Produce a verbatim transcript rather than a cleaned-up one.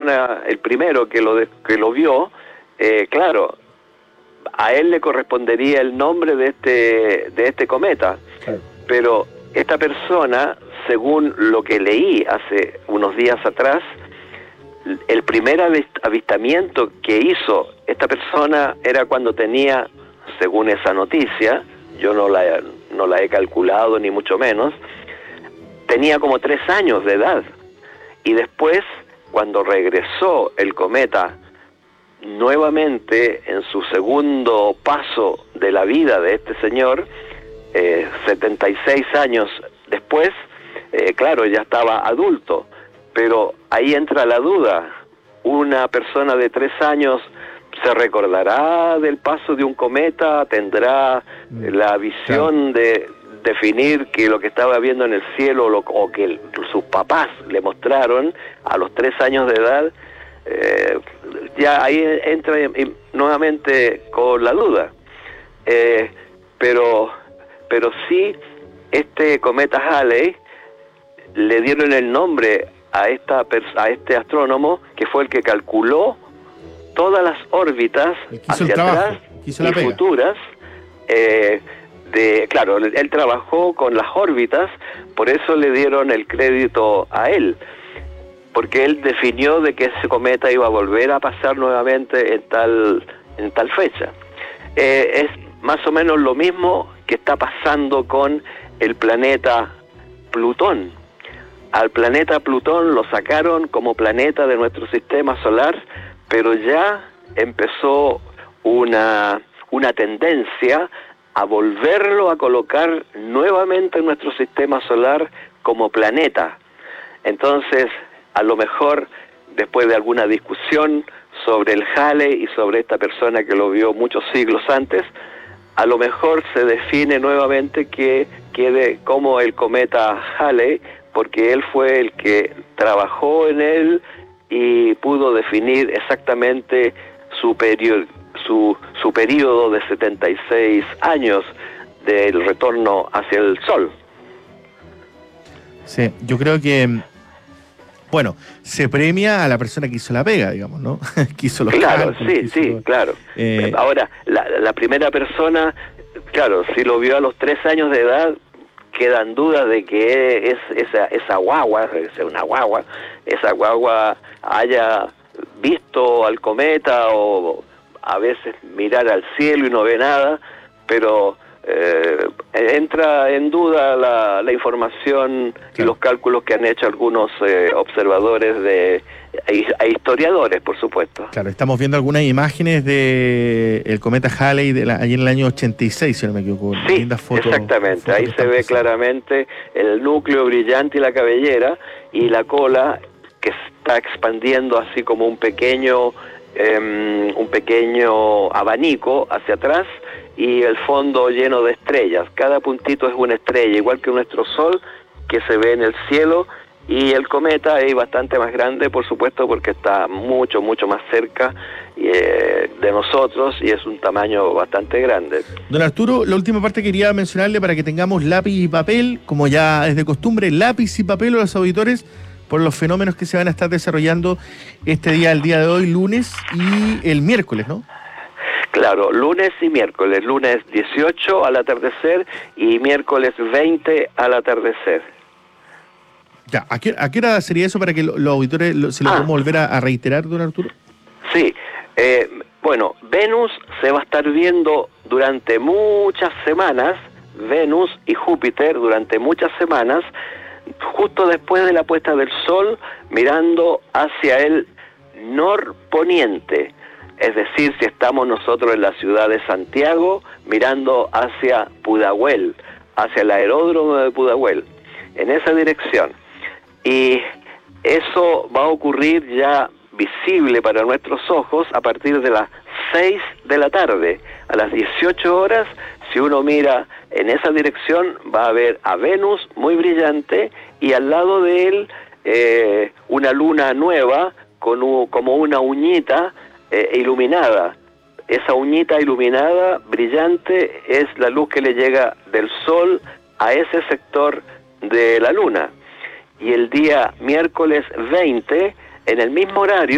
persona, el primero que lo, de, que lo vio, eh, claro, a él le correspondería el nombre de este, de este cometa. Claro. Pero esta persona, según lo que leí hace unos días atrás, el primer avistamiento que hizo esta persona era cuando tenía, según esa noticia, yo no la, no la he calculado ni mucho menos, tenía como tres años de edad. Y después, cuando regresó el cometa nuevamente en su segundo paso de la vida de este señor, eh, setenta y seis años después, eh, claro, ya estaba adulto, pero ahí entra la duda. Una persona de tres años se recordará del paso de un cometa, tendrá la visión de definir que lo que estaba viendo en el cielo lo, o que el, sus papás le mostraron a los tres años de edad. Eh, ya ahí entra y, y, nuevamente con la duda. Eh, pero, pero sí, este cometa Halley le dieron el nombre a esta a este astrónomo que fue el que calculó todas las órbitas hacia atrás y futuras. Eh, de, claro, él, él trabajó con las órbitas, por eso le dieron el crédito a él, porque él definió de que ese cometa iba a volver a pasar nuevamente en tal en tal fecha. Eh, es más o menos lo mismo que está pasando con el planeta Plutón. Al planeta Plutón lo sacaron como planeta de nuestro sistema solar, pero ya empezó una, una tendencia a volverlo a colocar nuevamente en nuestro sistema solar como planeta. Entonces, a lo mejor, después de alguna discusión sobre el Halley y sobre esta persona que lo vio muchos siglos antes, a lo mejor se define nuevamente que quede como el cometa Halley, porque él fue el que trabajó en él y pudo definir exactamente su periodo, su, su periodo de setenta y seis años del retorno hacia el Sol. Sí, yo creo que, bueno, se premia a la persona que hizo la pega, digamos, ¿no? que hizo los Claro, cálculos, sí, sí, los... claro. Eh... Ahora, la, la primera persona, claro, si lo vio a los tres años de edad, quedan dudas de que es esa esa guagua, es una guagua, esa guagua haya visto al cometa o a veces mirar al cielo y no ve nada, pero eh, entra en duda la, la información claro. y los cálculos que han hecho algunos eh, observadores de e historiadores, por supuesto. Claro, estamos viendo algunas imágenes de el cometa Halley de la, allí en el año ochenta y seis, si no me equivoco. Sí, lindas fotos, exactamente. fotos Ahí se ve pasando. Claramente el núcleo brillante y la cabellera y la cola que está expandiendo así como un pequeño eh, un pequeño abanico hacia atrás y el fondo lleno de estrellas. Cada puntito es una estrella, igual que nuestro Sol que se ve en el cielo. Y el cometa es bastante más grande, por supuesto, porque está mucho, mucho más cerca eh, de nosotros y es un tamaño bastante grande. Don Arturo, la última parte quería mencionarle para que tengamos lápiz y papel, como ya es de costumbre, lápiz y papel a los auditores por los fenómenos que se van a estar desarrollando este día, el día de hoy, lunes y el miércoles, ¿no? Claro, lunes y miércoles, lunes dieciocho al atardecer y miércoles veinte al atardecer. Ya, ¿a qué, ¿a qué hora sería eso para que lo, los auditores lo, se lo ah. podamos volver a, a reiterar, don Arturo? Sí, eh, bueno, Venus se va a estar viendo durante muchas semanas, Venus y Júpiter durante muchas semanas, justo después de la puesta del Sol, mirando hacia el norponiente. Es decir, si estamos nosotros en la ciudad de Santiago, mirando hacia Pudahuel, hacia el aeródromo de Pudahuel, en esa dirección. Y eso va a ocurrir ya visible para nuestros ojos a partir de las seis de la tarde. A las dieciocho horas, si uno mira en esa dirección, va a ver a Venus muy brillante y al lado de él eh, una luna nueva con un, como una uñita eh, iluminada. Esa uñita iluminada, brillante, es la luz que le llega del Sol a ese sector de la luna. Y el día miércoles veinte, en el mismo horario,